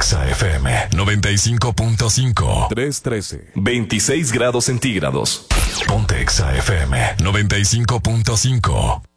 Exa FM 95.5. 313. 26 grados centígrados. Ponte Exa FM 95.5.